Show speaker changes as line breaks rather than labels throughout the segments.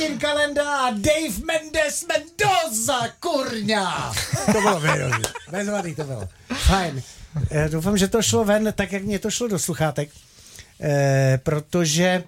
Martin Kalenda a Dave Mendes Mendoza, kurňa. To bylo bezvadný to bylo. Fajn. Doufám, že to šlo ven, tak jak mě to šlo do sluchátek, protože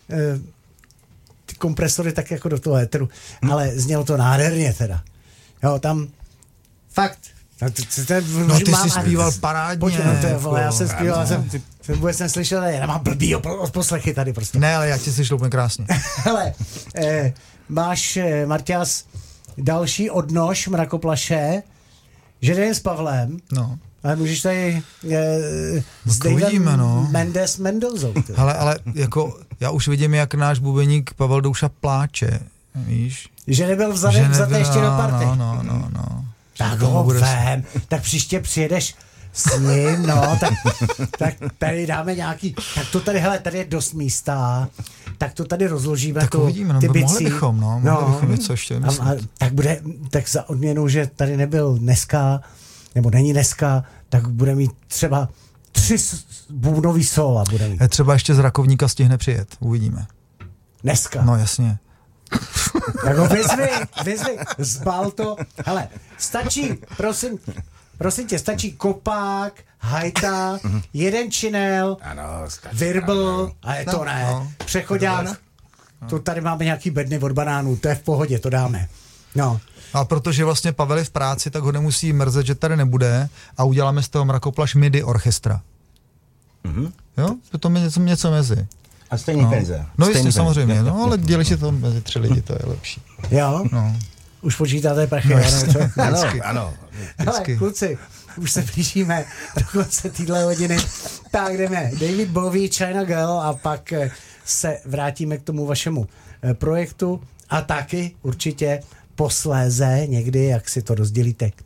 ty kompresory tak jako do toho éteru, ale znělo to nádherně teda. Jo, tam fakt.
No ty jsi zpíval parádně.
Pojď, já jsem zpíval, vůbec jsem slyšel, já mám blbý odposlechy tady prostě.
Ne, ale já tě slyšel úplně krásně.
Hele, máš, Marťas, další odnož mrakoplaše, že jdem s Pavlem,
no.
Ale můžeš tady
s Davem
Mendes Mendozou.
Ale jako já už vidím, jak náš bubeník Pavel Douša pláče, víš?
Že nebyl vzadek ještě do party.
No.
Tak ho vem, tak příště přijedeš s ním, no, tak tady dáme nějaký, tak to tady, hele, tady je dost místa, tak to tady rozložíme,
tak uvidíme,
ty bicí.
Mohli bychom něco ještě vymyslet.
Tak za odměnu, že tady nebyl dneska, nebo není dneska, tak bude mít třeba 3 bubnový sóla bude mít.
Třeba ještě z Rakovníka stihne přijet, uvidíme.
Dneska?
No jasně.
Tak ho vyzvi, zbal to. Hele, stačí, prosím tě, stačí kopák, hajta, jeden činel, virbl, a je to ne. Přechodák. Tu tady máme nějaký bedny od banánů, to je v pohodě, to dáme. No.
A protože vlastně Pavel je v práci, tak ho nemusí mrzet, že tady nebude a uděláme z toho Mrakoplaš MIDI orchestra. Jo? To je něco mezi.
A stejný penze.
No jistě, samozřejmě, no, ale dělí si to mezi 3 lidi, to je lepší.
Jo?
No.
Už počítáte prachy,
Ano.
Hele, kluci, už se blížíme do konce téhle hodiny. Tak jdeme. David Bowie, China Girl a pak se vrátíme k tomu vašemu projektu a taky určitě posléze někdy, jak si to rozdělíte, k